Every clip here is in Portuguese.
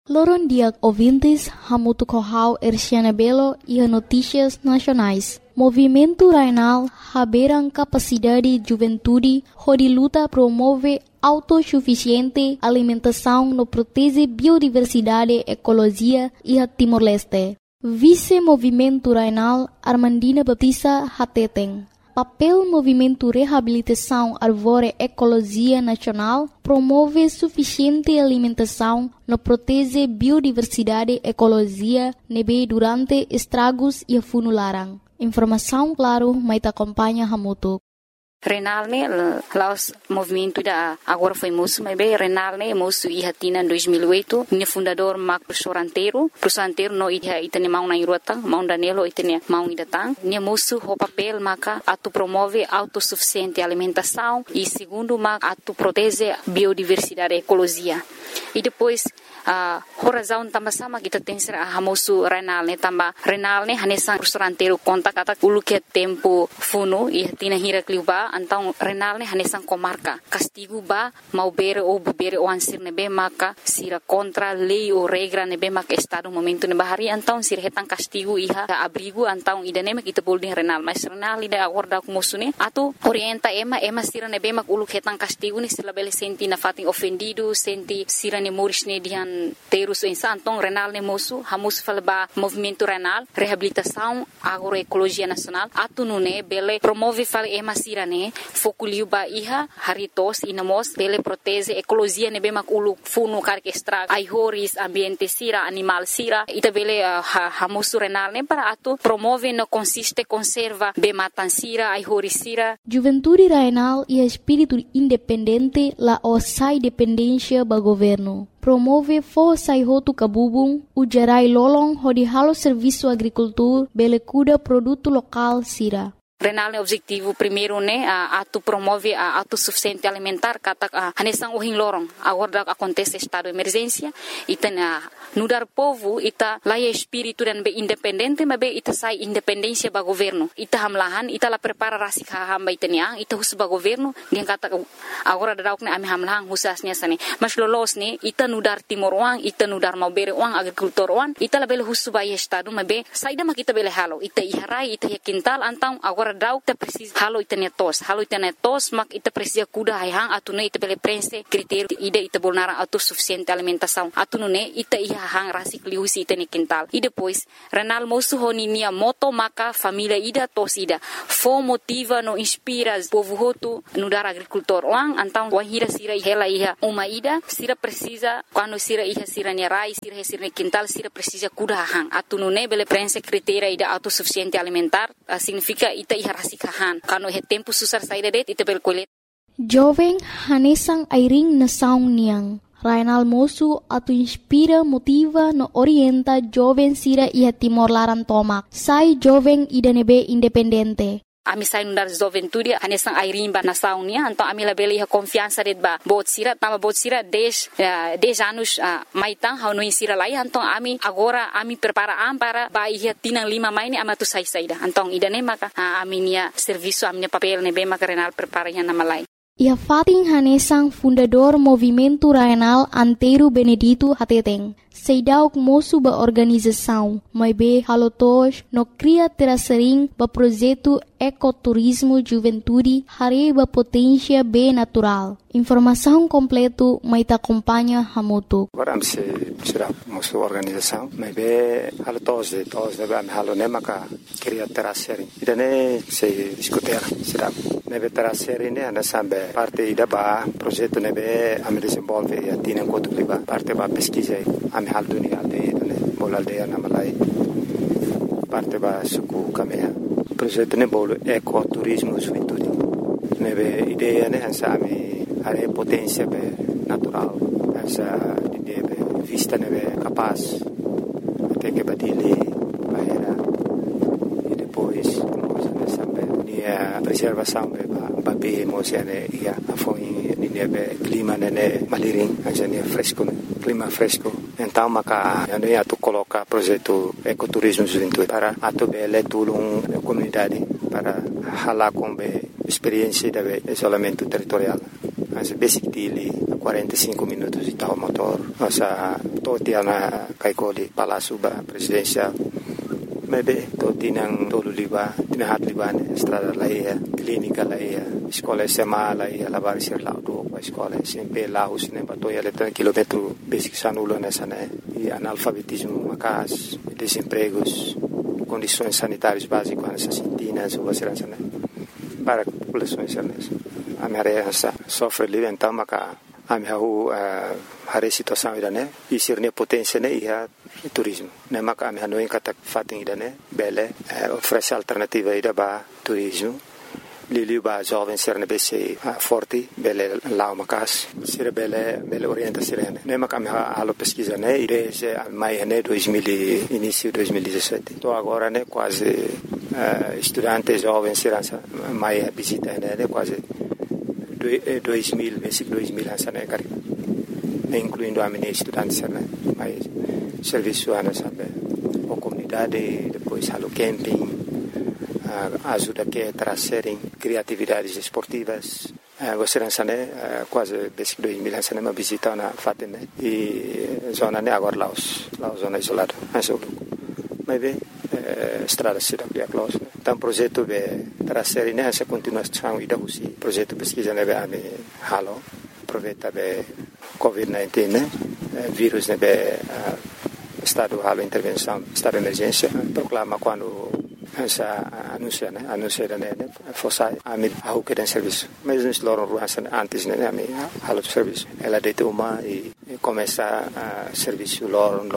Loron dia ouvintes, hamutu kohau Erciana Belo e notícias nacionais. Movimento Rainal haberam capacidade juventude, onde luta promove autossuficiente alimentação no protege biodiversidade, ecologia e a Timor-Leste. Vice-Movimento Rainal Armandina Baptista Hateteng. Papel Movimento Reabilitação Arvore Ecologia Nacional promove suficiente alimentação no protege biodiversidade ecologia nebe durante estragos e funularang. Informação claro, mas acompanha Hamutu. Renal ne laos movimento da agora foi moço, mas bem Renal ne moço e hatina em 2008, ne fundador Mac professor anteiro no itane mau na irota, mau Danilo itane mau idatang, ne moço o papel maca atu promove autossuficiente alimentação e segundo mac atu protege biodiversidade ecologia. E depois horazão também sama kita tem ser a moço Renal ne também Renal ne hanesan professor anteiro conta kata ulu que tempo funo e hatina hira kliuba então Renal ne hanesan comarca castigo ba mau bere ou bebere o ansir nebe maka sira contra lei ou regra nebe maka estado momento nebe hari então sira hetan castigo iha abrigo então idane mak kita boleh Renal mas Renal ida acorda com moço ne atu orienta ema sira nebe mak ulu hetan castigo ni sila bele senti na fatin ofendido senti sira ne moris ne dian terus então Renal ne moço hamus falba movimento Renal reabilitação agroecologia nacional atu nune bele promove fal ema sira ne fokuliu ba iha haritos inamos bele protege ecologia ne bemak ulu funu karke extra aihoris ambiente sira animal sira ita bele hamusu Renal ne para atu promove no consiste conserva be matan sira aihoris sira. Juventude Rainal e espírito independente la osai dependência ba governo. Promove força e roto cabubung, o gerai lolong hodi halo serviço agricultura, bele cuida produto local sira. Renal ne objetivo primeiro ne atu promove a autossuficiente alimentar kata hanesang uhin lorong agora acontece estado de emergência ita nudar povo ita laia espírito dan be independente mabe ita sai independência ba governo ita hamlahan ita la prepara rasik hamba itania ita hus ba governo dia kata agora dauk ne ami hamlahan husasnya sane mas lolos ne ita nudar timor wang ita nudar mau bere wang agricultor wang ita la bele hus ba estado mabe saida makita bele halo ita iharai ita yakintal antang agora dauk ta precis halo itane tos mak ita precisa kuda hang atune ita bele prense critério ida ita bolnara autossuficiente alimentação atune ita iha hang rasik liusi itane quintal e depois Renal moço honinia moto maka família ida tos ida fo motiva no inspira povo hotu no dar agricultor wang antang wahira sira hela iha uma ida sira precisa quando sira iha sira ne rai sira sira quintal sira precisa kuda hang atune bele prense critério ida autossuficiente alimentar significa ita iharasikahan kano he tempo susar saída det ita belkolet jovem hanesang airing na saung niang Rainal moço atu inspira motiva no orienta jovem sira iha Timor Laran tomak sai jovem idanebe independente. Ami sai nundar juventude hanesang airing ba nasaung nia então ami labele iha confiança det ba bot sira 10 anos maitang hau no insira lai então ami agora ami prepara para ba iha tinang 5 mai ni amatu sai saida então idane maka ami nia serviço ami papel ne be maka Renal prepara iha nama lai. Ia fating hanesang fundador Movimento Rainal Anteiro Benedito Hateteng. Seidauk moço ba organização, mas be halotos no cria terasering ba projeto ecoturismo juventude hare ba potência be natural. Informação completo mai ta acompanha Hamutu. Agora se será moço organização, mas be halotos de ba halone maka cria terasering. Idane se discutir será. Nebe terasering ne ana sambe parte ida ba projeto nebe am desenvolve e atina enquanto liba parte ba pesquisa am hal dunia aldeia bol aldeia na Malai parte ba suku kamea projeto ne bol ecoturismo juventude nebe ideia ne ansa ami are potência be natural ansa ideia be vista nebe capaz até que badile bahera e depois a preservação ba be mosiane ia afoi nebe clima nene maliring ansa fresco clima fresco então maka anu tu coloca projeto ecoturismo juventude para atu bele tulung comunidade para hala com be experiência de isolamento territorial as basic dili 45 minutos de tal motor. Nossa, todo dia na Kaikoli, Palácio Presidencial. Maybe todo tinang tolo liba, tinahat liba ne, estrada laia, clínica laia, escola SMA laia, lavar ser lá do a escola SMP lá os ne batoia letra quilômetro basic sanulo nessa né, e analfabetismo macas, desempregos, condições sanitárias básicas nessa sintinas ou segurança né, para populações nessa. A minha área sofre livre então maca a minha a situação ida né, e ser ne potência né ia turismo. Ne maka ami hanoi kata fating ida ne bele oferece alternativa ida ba turismo. Lili ba jovem ser ne bese forte bele lá macas ser bele orienta ser ne maka ami halo pesquisa né ide mai ne 2000 início 2017. Tô agora né quase estudante jovem ser mai visita né quase 2000 basic 2000 essa né cari incluindo a minha estudante né mais serviço sabe a comunidade depois halo camping ajuda que trazerem criatividades esportivas você né quase basic 2000 né uma visita na Fatene e zona né agora Laos zona isolada mas bem estrada cidade a close então projeto de trazer nessa continuação e da projeto pesquisa né be halo aproveita be COVID-19 né vírus né be estado halo intervenção estado de emergência proclama quando essa anuncia né fosse a mim a que tem serviço mas nós loram antes né a mim halo de serviço ela deita uma e começa a serviço loram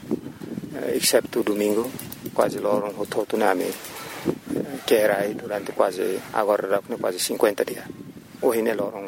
exceto domingo quase loram o todo na mim que era aí durante quase agora quase 50 dias hoje né loram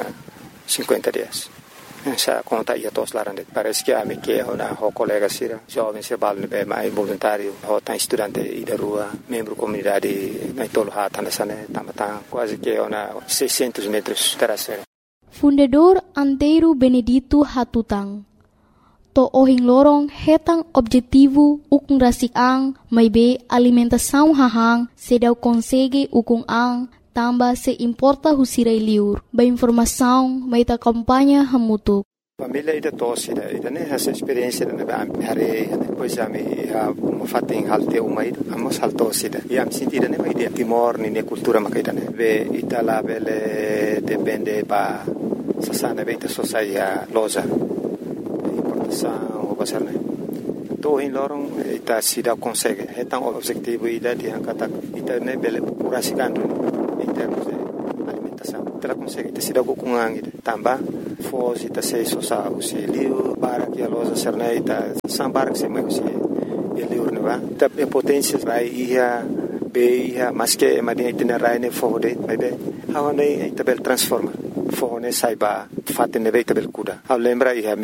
50 dias essa conta ia todos lá parece que a mim que o colega sira jovem se balne be mais voluntário o tá estudante e da rua membro comunidade na tolo hata nessa né tamata quase que 600 metros terasera Fundador Antero Benedito Hatutang to ohing lorong hetang objetivo ukung rasik-ang may be alimentação hahang sedaw konsege ukung ang tamba se importa husiray liur ba informação may ta kampanya hamutuk. Família ida tosse ida né essa experiência na hare depois a me fating halte uma ida amos haltosse ida e am sentida né ida timor ni cultura makaida né ve itala bele depende ba sasana beita sociedade loja o pasar né to in lorong ita sida consegue hetang objetivo ida di angkata ita ne bele kurasikan em termos de alimentação ela consegue te sida kukungang ida tamba fos ita sei sosa usi liu para que a loja serna ita sambar que se mai usi liu neva ta potência rai ia be ia mas que madia ita rai ne fode mai be hawane ita bel transforma fone saiba fatte ne veita bel kuda a lembra ia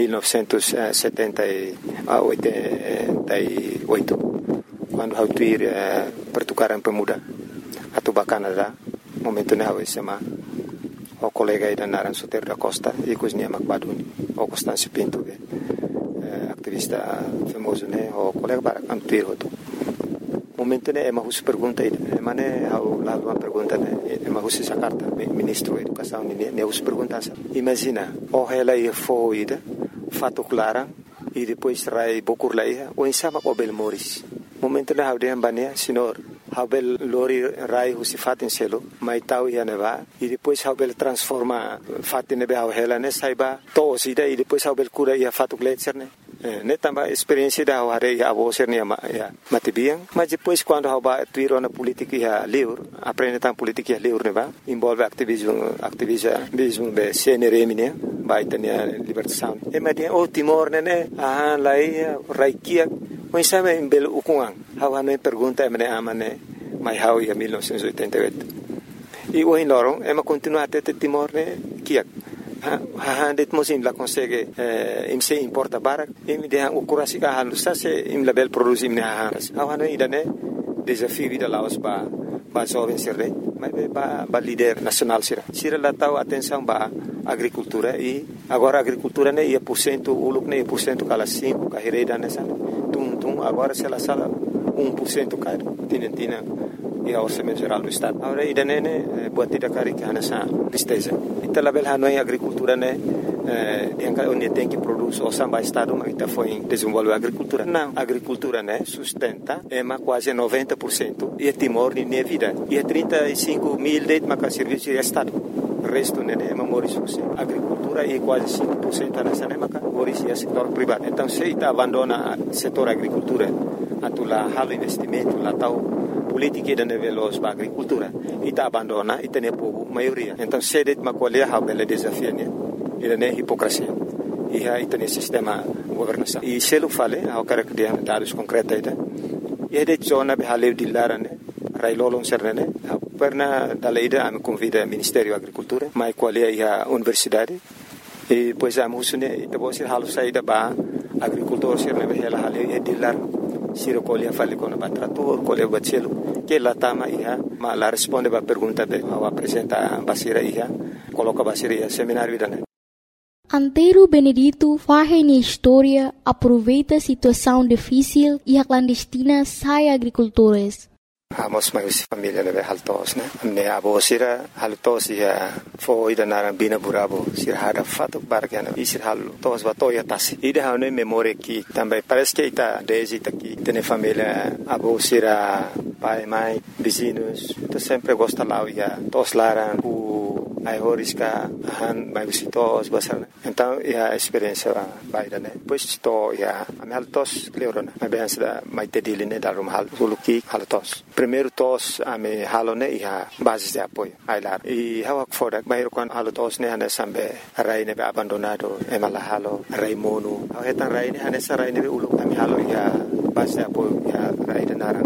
1978 quando hau tuir pertukaran pemuda atau Canada momento ne hau sema o colega ida naran Soter da Costa e cosnia Macbaduni o Constâncio Pinto activista famoso ne o colega para antuir hoto momento ne ema hus pergunta ida mane hau la uma pergunta ne ema hus essa carta ministro da educação ne hus pergunta imagina o ela ia foi ida fato clara e depois rai bokur laia o insama o bel moris momento ne hau de ambania senhor Habel lori rai husi fatin selo mai tau ia neva e depois Habel transforma fatin nebe hela ne saiba to sida e depois Habel cura ia fatu gletser ne tamba experiência da hare ia avo ser ne matibiang mas depois quando haba tuiro na política ia liur aprende tam política ia liur neva envolve activismo be CNRM ne vai tenia libertação e media o Timor ne lai raikia mas sabe em belo ukungang hawa no pergunta emne amane mai hau ia 1988 e o lorong ema continua até Timor ne kiak ha det mosim la consegue im se importa barak im de o kurasi ka halu sa se im label produce im ne hawa no idane desafio vida laos ba jovem sirre mai ba líder nacional sira la tau atenção ba agricultura e agora agricultura ne ia % uluk ne % kala 5 ka hereda nessa agora se ela sala 1% caro tinentina e a orçamento geral do estado agora ida nene buat tidak kari que nessa tristeza ita label hanoi agricultura ne onde tem que produzir o samba estado, mas está foi desenvolver a agricultura. Não, a agricultura, né, sustenta, quase 90% e é Timor de minha vida. E é 35 mil de serviço de estado. O resto, né, é morismo. Agricultura e quase 5% nessa época, morismo é setor privado. Então, se está abandona o setor agricultura, atula halo investimento, lá tal política de nível da agricultura, e está abandona e tem povo maioria. Então, se de uma colher há bela desafio, né, e é hipocrisia. E aí tem sistema governação. E se eu falei, eu quero que dê dados concretos aí, e de zona de haleu de lara, né, railolong serne, perna da leida me convida Ministério da Agricultura, mas qual é a universidade, e depois a musune, e depois se halo saída ba agricultor serne behela haleu e de lar, se recolhe fale com o trator, colhe o bacelo, que lá tama ia, mas lá responde a pergunta be, ao apresenta a basira ia, coloca a basira ia seminário da né. Antero Benedito faz na história, aproveita a situação difícil e a clandestina sai agricultores. Amos mais família leve haltos, né? Me abo sira haltos ia foi da narambina burabo sira hada fato bargana e sira haltos batoya tasi. E de haune memória que também parece que está desde aqui tem família abo sira pai mãe vizinhos, tu sempre gosta lá ia tos laran ai horiska han mai visitos basar. Então a experiência vai da né. Pois estou ia a haltos cleorona. A bem da mai tedili né da rumhal suluki haltos. Primeiro tos a me halone ia base de apoio ai lá. E hawak foda mai kon haltos ne hane sambe rai ne abandonado e mala halo rai mono. Au hetan rai ne hane sa rai ne ulu ami halo ia base de apoio ia rai de naran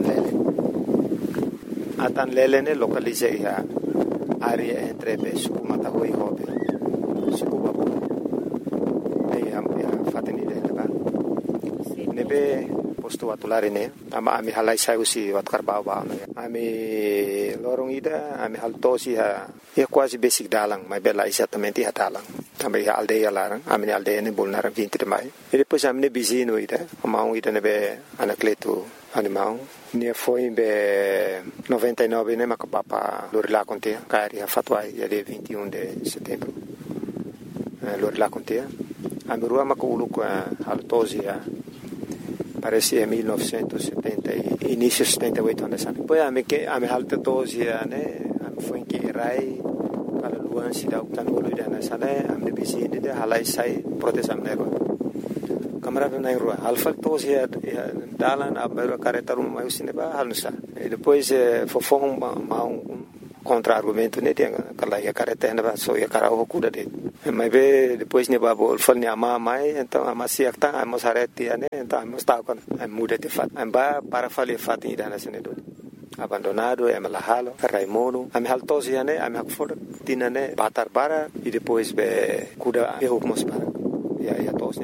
atan lele ne localize ia área entre suku matahui hobe suku babu e am fateni de leba nebe posto atulare ne ami halai sai usi wat karbau ba ami lorong ida ami haltosi ha e quase basic dalang mai bela exatamente ha dalang também a aldeia larang ami aldeia ne bolnar 20 de maio e depois ami ne bizino ida amau ida nebe anacleto animal ne foi em 99 né macapapa Lorila contea cari a fatwa dia 21 de setembro Lorila contea a merua maculu com a altosia parece em 1970 início 78 anos depois a me altosia né foi em que rai para luan cidade tan olu da nasana a me vizinho de halai sai proteção nego kamera na rua alfa tos ya dalan a mero careta rumah mai usine ba halusa e depois fofong ma contra argumento ne tem aquela ya careta na so ya cara o cuda de mas ve depois ne ba bol fal ne ama mai então ama siak ta amos hareti ne então amos ta con muda de fat amba para fale fat ida na sene do abandonado e malahalo raimono am haltos ya ne am hakfor tinane batar bara e depois be cuda e hukmos para ya tos